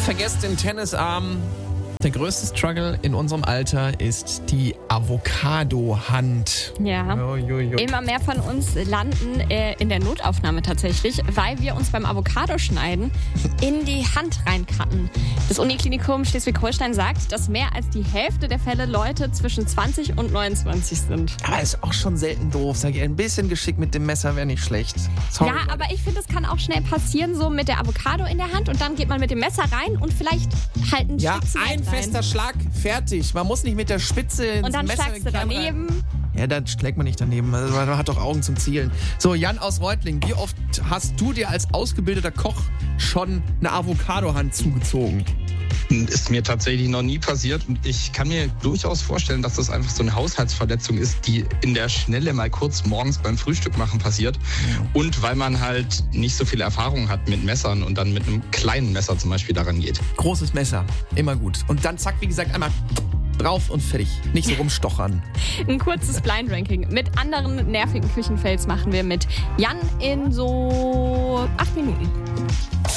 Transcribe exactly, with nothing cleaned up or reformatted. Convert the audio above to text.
Vergesst den Tennisarm. Der größte Struggle in unserem Alter ist die Avocado-Hand. Ja, Oh, jo, jo. immer mehr von uns landen äh, in der Notaufnahme tatsächlich, weil wir uns beim Avocado-Schneiden in die Hand reinkratten. Das Uniklinikum Schleswig-Holstein sagt, dass mehr als die Hälfte der Fälle Leute zwischen zwanzig und neunundzwanzig sind. Aber ist auch schon selten doof. Sag ich, ein bisschen Geschick mit dem Messer wäre nicht schlecht. Sorry. Ja, aber ich finde, es kann auch schnell passieren, so mit der Avocado in der Hand und dann geht man mit dem Messer rein und vielleicht halt ein Ja, Stück Zement ein rein. fester Schlag, fertig. Man muss nicht mit der Spitze ins Und dann Messer schlagst du rein. daneben. Ja, dann schlägt man nicht daneben. Also, man hat doch Augen zum Zielen. So, Jan aus Reutling, wie oft hast du dir als ausgebildeter Koch schon eine Avocado-Hand zugezogen? Ist mir tatsächlich noch nie passiert und ich kann mir durchaus vorstellen, dass das einfach so eine Haushaltsverletzung ist, die in der Schnelle mal kurz morgens beim Frühstück machen passiert. Und weil man halt nicht so viel Erfahrung hat mit Messern und dann mit einem kleinen Messer zum Beispiel daran geht. Großes Messer, immer gut. Und dann zack, wie gesagt, einmal drauf und fertig. Nicht so rumstochern. Ein kurzes Blind Ranking mit anderen nervigen Küchenfails machen wir mit Jan in so acht Minuten.